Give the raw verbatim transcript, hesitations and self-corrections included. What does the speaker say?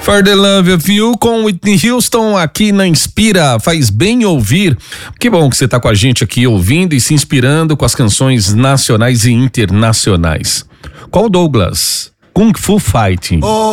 For the Love of You com Whitney Houston aqui na Inspira, faz bem ouvir. Que bom que você tá com a gente aqui ouvindo e se inspirando com as canções nacionais e internacionais. Qual Douglas? Kung Fu Fighting. Oh.